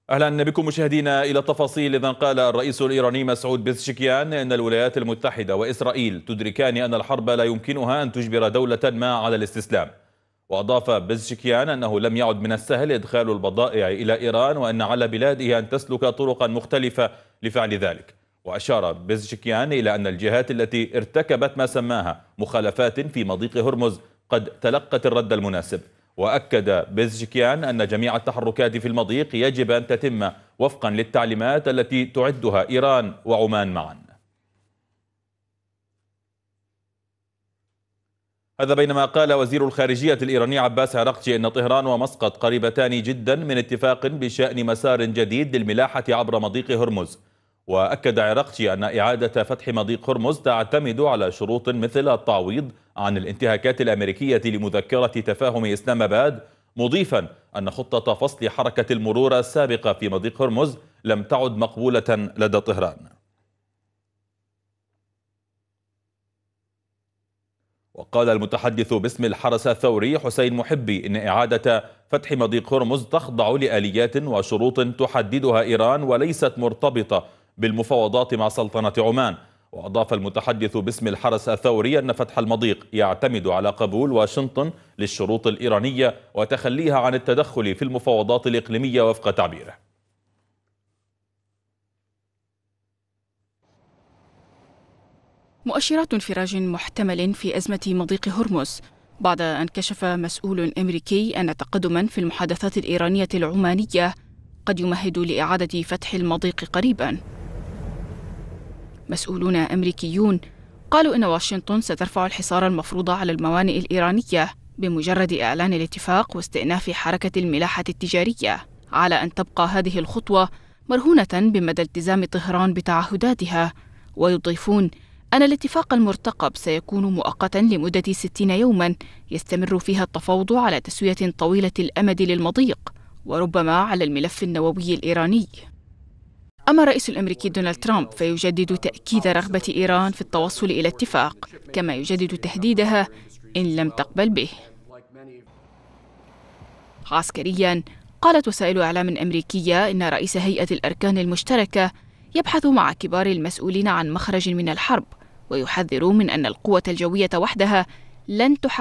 أهلا بكم مشاهدينا إلى التفاصيل. إذن قال الرئيس الإيراني مسعود بيزشكيان أن الولايات المتحدة وإسرائيل تدركان أن الحرب لا يمكنها أن تجبر دولة ما على الاستسلام. وأضاف بيزشكيان أنه لم يعد من السهل إدخال البضائع إلى إيران، وأن على بلاده أن تسلك طرقا مختلفة لفعل ذلك. وأشار بيزشكيان إلى أن الجهات التي ارتكبت ما سماها مخالفات في مضيق هرمز قد تلقت الرد المناسب. وأكد بيزشكيان أن جميع التحركات في المضيق يجب أن تتم وفقا للتعليمات التي تعدها إيران وعمان معا. هذا بينما قال وزير الخارجية الإيراني عباس عراقجي أن طهران ومسقط قريبتان جدا من اتفاق بشأن مسار جديد للملاحة عبر مضيق هرمز. وأكد عراقجي أن إعادة فتح مضيق هرمز تعتمد على شروط مثل التعويض عن الانتهاكات الأمريكية لمذكرة تفاهم إسلام آباد، مضيفا أن خطة فصل حركة المرور السابقة في مضيق هرمز لم تعد مقبولة لدى طهران. وقال المتحدث باسم الحرس الثوري حسين محبي إن إعادة فتح مضيق هرمز تخضع لآليات وشروط تحددها إيران وليست مرتبطة بالمفاوضات مع سلطنة عمان. وأضاف المتحدث باسم الحرس الثوري أن فتح المضيق يعتمد على قبول واشنطن للشروط الإيرانية وتخليها عن التدخل في المفاوضات الإقليمية وفق تعبيره. مؤشرات انفراج محتمل في أزمة مضيق هرمز بعد أن كشف مسؤول أمريكي أن تقدما في المحادثات الإيرانية العمانية قد يمهد لإعادة فتح المضيق قريبا. مسؤولون أمريكيون قالوا إن واشنطن سترفع الحصار المفروض على الموانئ الإيرانية بمجرد إعلان الاتفاق واستئناف حركة الملاحة التجارية، على أن تبقى هذه الخطوة مرهونة بمدى التزام طهران بتعهداتها. ويضيفون أن الاتفاق المرتقب سيكون مؤقتا لمدة 60 يوما يستمر فيها التفاوض على تسوية طويلة الأمد للمضيق، وربما على الملف النووي الإيراني. أما الرئيس الأمريكي دونالد ترامب فيجدد تأكيد رغبة إيران في التوصل إلى اتفاق، كما يجدد تهديدها إن لم تقبل به. عسكريا، قالت وسائل إعلام أمريكية إن رئيس هيئة الأركان المشتركة يبحث مع كبار المسؤولين عن مخرج من الحرب، ويحذر من أن القوة الجوية وحدها لن تحقق